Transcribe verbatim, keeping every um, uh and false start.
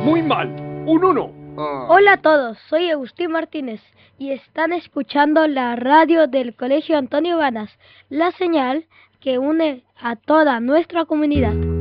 Muy mal. Un uno. Oh. Hola a todos, soy Agustín Martínez y están escuchando la radio del Colegio Antonio Ganas, la señal que une a toda nuestra comunidad.